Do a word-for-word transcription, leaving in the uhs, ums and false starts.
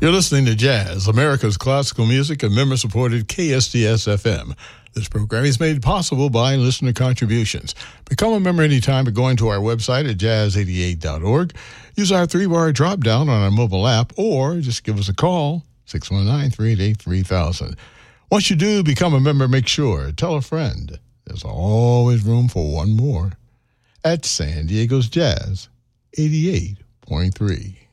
You're listening to Jazz, America's classical music and member-supported K S D S F M. This program is made possible by listener contributions. Become a member anytime by going to our website at jazz eighty-eight dot org. Use our three-bar drop-down on our mobile app, or just give us a call, six one nine, three eight eight, three thousand. Once you do become a member, make sure, tell a friend. There's always room for one more at San Diego's Jazz eighty-eight point three.